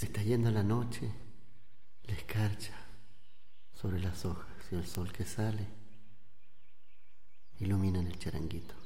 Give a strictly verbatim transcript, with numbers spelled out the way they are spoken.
Se está yendo la noche, la escarcha sobre las hojas y el sol que sale iluminan el charanguito.